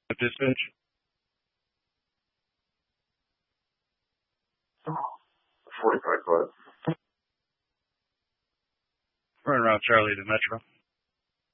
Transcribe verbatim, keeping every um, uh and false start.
At this stage? forty-five foot. Running around Charlie to Metro.